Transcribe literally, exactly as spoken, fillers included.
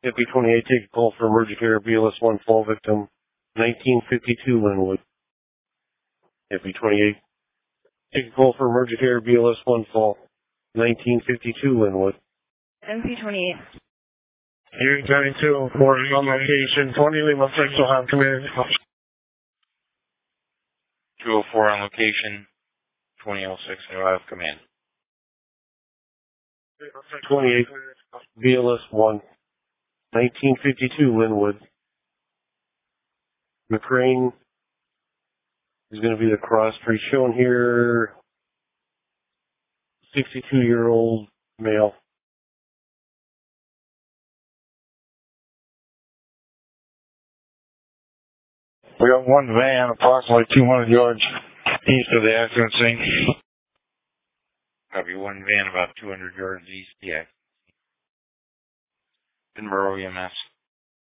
F B twenty-eight, take a call for emergent care, B L S one fall victim, nineteen fifty-two Linwood. F B twenty-eight, take a call for emergent care, B L S one fall, nineteen fifty-two Linwood. M P twenty-eight. U twenty-two, reporting on location, twenty Lima six will have command. two oh four on location, twenty oh six will have command. twenty-eight, B L S one, nineteen fifty-two Linwood. McCrane is going to be the cross tree shown here. sixty-two-year-old male. We got one van approximately two hundred yards east of the accident scene. Copy, one van about two hundred yards east, yeah. In Monroe E M S.